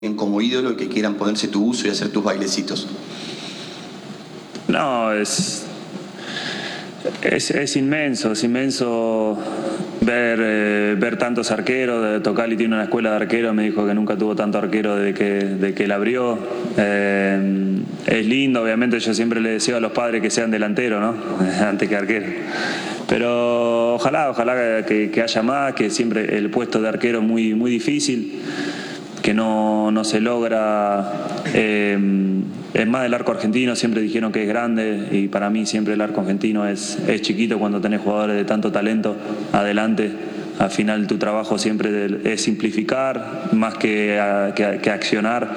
como ídolo y que quieran ponerse tu uso y hacer tus bailecitos? No, es inmenso ver tantos arqueros. Tocali tiene una escuela de arqueros, me dijo que nunca tuvo tanto arquero desde que él abrió. Es lindo, obviamente yo siempre le deseo a los padres que sean delanteros, ¿no? Antes que arquero. Pero ojalá que haya más, que siempre el puesto de arquero es muy difícil, que no se logra. Es más, el arco argentino siempre dijeron que es grande, y para mí siempre el arco argentino es chiquito cuando tenés jugadores de tanto talento adelante. Al final tu trabajo siempre es simplificar más que accionar.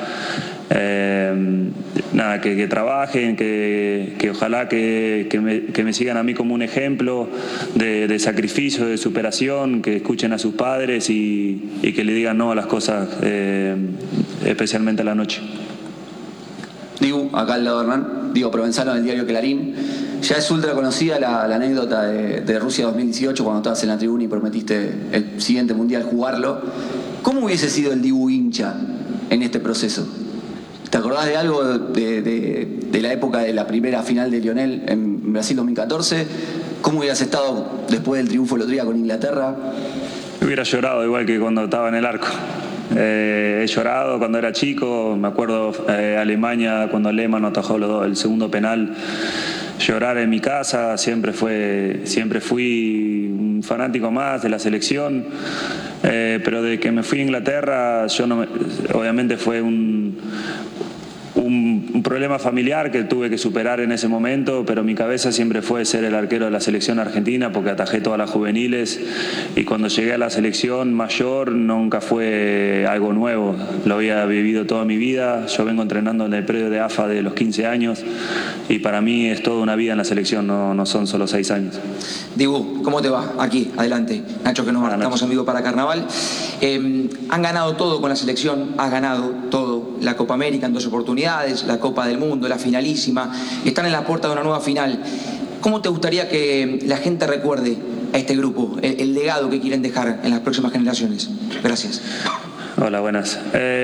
Nada, que trabajen, que ojalá que me sigan a mí como un ejemplo de sacrificio, de superación, que escuchen a sus padres y que le digan no a las cosas, especialmente a la noche. Dibu, acá al lado de Hernán, Diego Provenzano del diario Clarín. Ya es ultra conocida la anécdota de Rusia 2018, cuando estabas en la tribuna y prometiste el siguiente mundial jugarlo. ¿Cómo hubiese sido el Dibu hincha en este proceso? ¿Te acordás de algo de la época de la primera final de Lionel en Brasil 2014? ¿Cómo hubieras estado después del triunfo el otro día con Inglaterra? Hubiera llorado igual que cuando estaba en el arco. He llorado cuando era chico, me acuerdo Alemania cuando Lehmann atajó el segundo penal. Llorar en mi casa, siempre fui un fanático más de la selección, pero de que me fui a Inglaterra, obviamente fue un problema familiar que tuve que superar en ese momento, pero mi cabeza siempre fue ser el arquero de la selección argentina, porque atajé todas las juveniles, y cuando llegué a la selección mayor nunca fue algo nuevo, lo había vivido toda mi vida. Yo vengo entrenando en el predio de AFA de los 15 años y para mí es toda una vida en la selección, no son solo 6 años. Dibu, ¿cómo te va? Aquí, adelante. Nacho, que nos estamos en vivo para Carnaval. Han ganado todo con la selección, has ganado todo. La Copa América en 2 oportunidades, la Copa del Mundo, la finalísima. Están en la puerta de una nueva final. ¿Cómo te gustaría que la gente recuerde a este grupo, el legado que quieren dejar en las próximas generaciones? Gracias. Hola, buenas.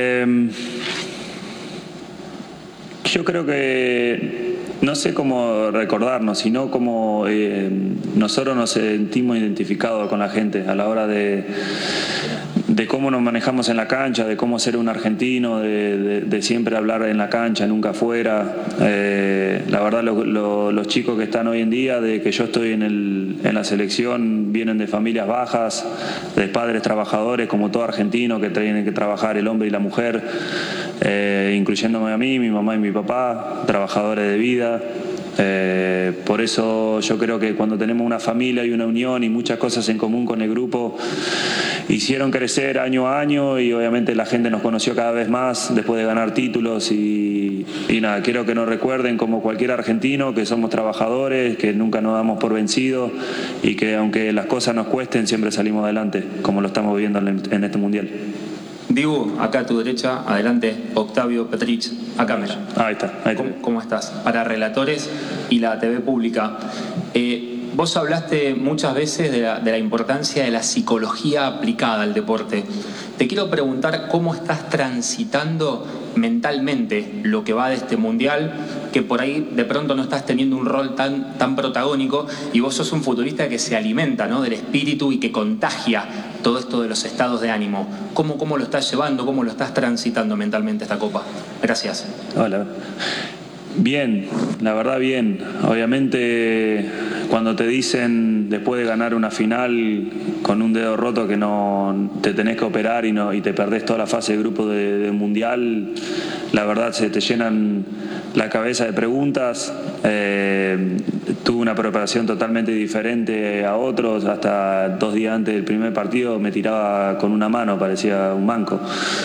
Yo creo que no sé cómo recordarnos, sino cómo nosotros nos sentimos identificados con la gente a la hora de cómo nos manejamos en la cancha, de cómo ser un argentino, de siempre hablar en la cancha, nunca afuera. La verdad, los chicos que están hoy en día, de que yo estoy en la selección, vienen de familias bajas, de padres trabajadores, como todo argentino, que tienen que trabajar el hombre y la mujer, incluyéndome a mí, mi mamá y mi papá, trabajadores de vida. Por eso yo creo que cuando tenemos una familia y una unión y muchas cosas en común con el grupo, hicieron crecer año a año, y obviamente la gente nos conoció cada vez más después de ganar títulos y nada, quiero que nos recuerden como cualquier argentino, que somos trabajadores, que nunca nos damos por vencidos y que aunque las cosas nos cuesten siempre salimos adelante, como lo estamos viviendo en este mundial. Dibu, acá a tu derecha, adelante, Octavio Petrich, a cámara. Ahí está. ¿Cómo estás? Para relatores y la TV pública. Vos hablaste muchas veces de la importancia de la psicología aplicada al deporte. Te quiero preguntar cómo estás transitando mentalmente lo que va de este mundial, que por ahí de pronto no estás teniendo un rol tan protagónico, y vos sos un futbolista que se alimenta, ¿no?, del espíritu y que contagia todo esto de los estados de ánimo. ¿Cómo lo estás llevando? ¿Cómo lo estás transitando mentalmente esta Copa? Gracias. Hola. Bien, la verdad bien. Obviamente cuando te dicen después de ganar una final con un dedo roto que no te tenés que operar y te perdés toda la fase de grupo del mundial, la verdad se te llenan la cabeza de preguntas. Tuve una preparación totalmente diferente a otros. Hasta 2 días antes del primer partido me tiraba con una mano, parecía un manco.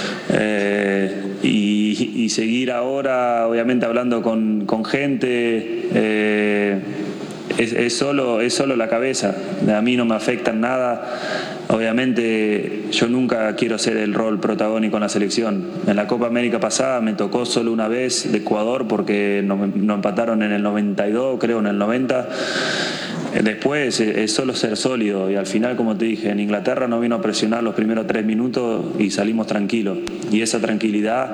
Y seguir ahora, obviamente hablando con gente, es solo la cabeza. A mí no me afecta en nada. Obviamente yo nunca quiero ser el rol protagónico en la selección. En la Copa América pasada me tocó solo una vez de Ecuador, porque nos empataron en el 92, creo, en el 90. Después es solo ser sólido y al final, como te dije, en Inglaterra no vino a presionar los primeros 3 minutos y salimos tranquilos. Y esa tranquilidad